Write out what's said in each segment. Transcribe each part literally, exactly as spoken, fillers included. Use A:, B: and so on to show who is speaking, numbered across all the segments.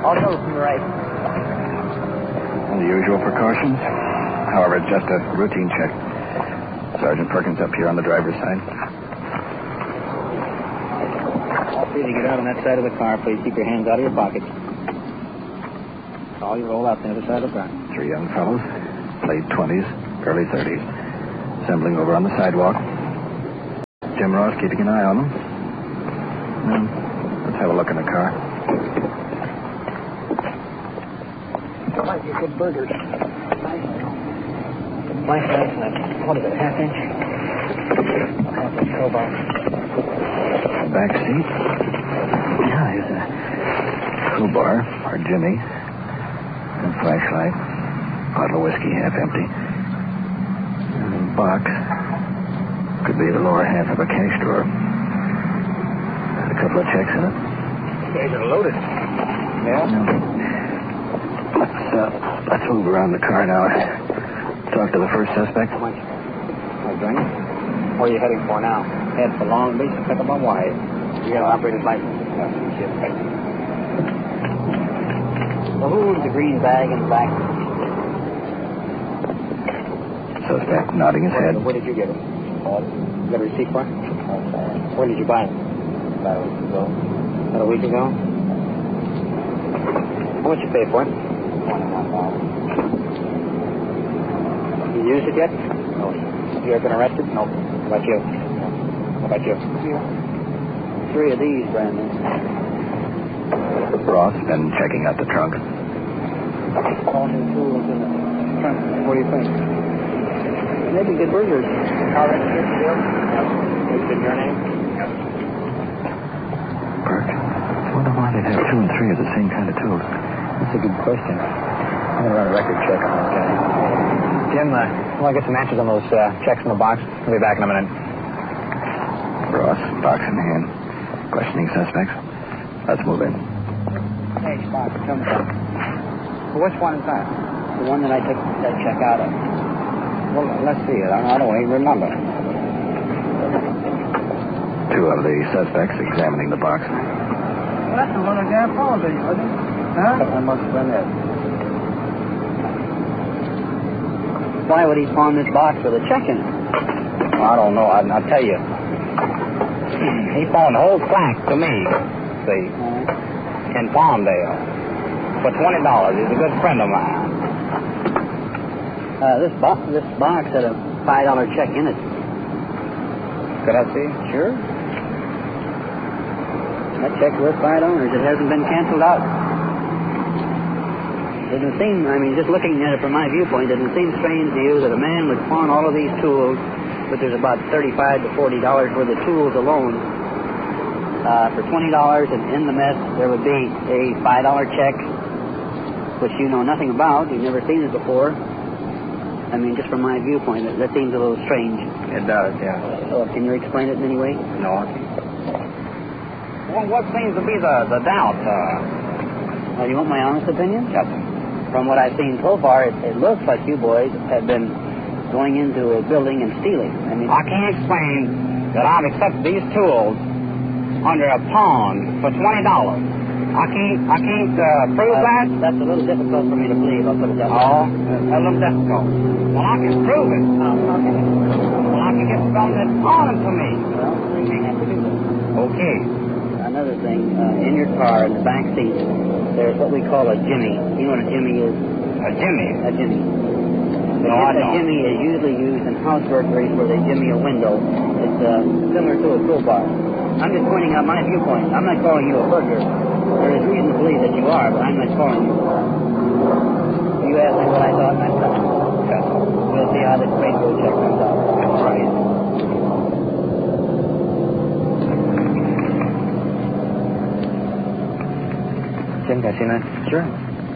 A: I'll go from the right.
B: The usual precautions. However, it's just a routine check. Sergeant Perkins up here on the driver's side.
A: Please get out on that side of the car. Please keep your hands out of your pockets. All you roll out the other side of the car.
B: Three young fellows, late twenties, early thirties, assembling over on the sidewalk. Jim Ross keeping an eye on them. Now, let's have a look in the car.
A: Might be good burgers. Nice, nice, nice. What is it, half inch? Half inch crowbar.
B: Back seat. Yeah, here's a crowbar for Jimmy. A flashlight. Bottle of whiskey, half empty. And a box. Could be the lower half of a cash drawer. There's a couple of checks in it.
A: Guys are loaded. Yeah?
B: No. Let's, uh, let's move around the car now. Talk to the first suspect.
A: How much? I'll join you. Where are you heading for now? Head for Long Beach and pick up my wife. You got an operator's license? Yes, ship. Well, who's the green bag in the back?
B: Suspect nodding his
A: Where,
B: head.
A: where did you get it? You got a receipt for it? Where did you buy it? About a week ago. About a week ago? How much you pay for it? twenty-one dollars. You used it yet? No. You ever been arrested? No. How about you? No. How about you? Three of these, Brandon.
B: Ross been checking out the trunk.
A: All new tools in the trunk. What do you think? Maybe good burgers. Car registration deal? Yes. Is it your name? Yes.
B: Perk, I wonder why they'd have two and three of the same kind of tools.
A: That's a good question. I'm going to run a record check on those guys. Jim, uh, I want to get some answers on those uh, checks in the box. I'll be back in a minute.
B: Ross, box in hand. Questioning suspects. Let's move in.
A: Hey, box, come down. Well, which one is that? The one that I took that check out of. Well, let's see it. I don't even remember.
B: Two of the suspects examining the box.
A: Well, that's the one I got phone to you, wasn't it? Huh? I must have been it. Why would he pawn this box with a check in it? Well, I don't know. I, I'll tell you. He pawned the whole sack to me, see, uh-huh. in Palmdale for twenty dollars. He's a good friend of mine. Uh, this, bo- this box had a five dollar check in it. Could I see? Sure. That check's worth five dollars. It hasn't been canceled out. Doesn't seem, I mean, just looking at it from my viewpoint, doesn't seem strange to you that a man would pawn all of these tools, but there's about thirty-five to forty dollars worth of tools alone. Uh, for twenty dollars, and in the mess, there would be a five dollar check, which you know nothing about. You've never seen it before. I mean, just from my viewpoint, that, that seems a little strange.
B: It does, yeah.
A: So, can you explain it in any way?
B: No, I can't.
A: Well, what seems to be the, the doubt? Uh, well, you want my honest opinion?
B: Yes.
A: From what I've seen so far, it, it looks like you boys have been going into a building and stealing. I mean,
C: I can't explain that I've accepted these tools under a pawn for twenty dollars. I can't, I can't uh, prove
A: uh,
C: that.
A: That's a little difficult for me to believe. I'll put it that way.
C: Oh, a little difficult. Well, I can prove it.
A: Oh, okay.
C: Well, I can get some that pawn it to me.
A: Well, you have to do that.
C: Okay.
A: Another thing, uh, in your car, in the back seat, there's what we call a jimmy. You know what a jimmy is?
C: A jimmy?
A: A jimmy.
C: No, I
A: a
C: don't.
A: jimmy is usually used in house burglaries where they jimmy a window. It's uh, similar to a crowbar. I'm just pointing out my viewpoint. I'm not calling you a burglar. There is reason to believe that you are, but I'm not calling you. You asked me what I thought, and I said, okay. We'll see how this rainbow check comes out.
C: All right.
A: Jim, can I see that? Sure.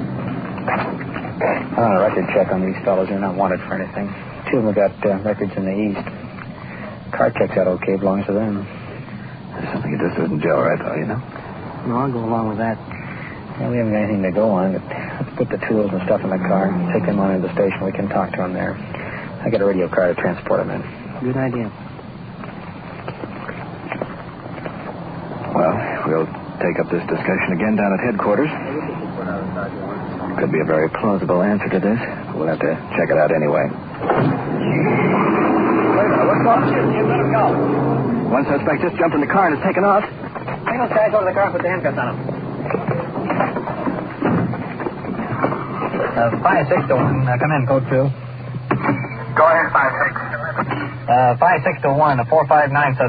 A: I want a record check on these fellows. They're not wanted for anything. Two of them got uh, records in the East. Car checks out okay, belongs to them.
B: There's something that just doesn't gel right, though, you know?
A: No, I'll go along with that. Well, we haven't got anything to go on, but let's put the tools and stuff in the car. Take them on into the station. We can talk to them there. I got a radio car to transport them in. Good idea.
B: Well, we'll take up this discussion again down at headquarters. Could be a very plausible answer to this. We'll have to check it out anyway.
A: Wait a minute, what's wrong? You let him go.
B: One suspect just jumped in the car and has taken off.
A: Bring those guys over to the car and put the handcuffs on them. Uh, five six to one. Uh, come in, code two.
D: Go ahead, five six.
A: Uh, five six to one. A four five nine.